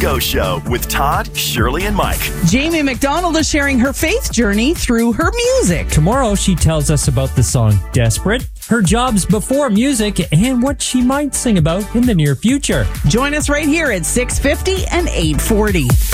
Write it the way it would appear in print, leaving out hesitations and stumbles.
Go Show with Todd, Shirley, and Mike. Jamie McDonald is sharing her faith journey through her music. Tomorrow, she tells us about the song Desperate, her jobs before music, and what she might sing about in the near future. Join us right here at 6:50 and 8:40.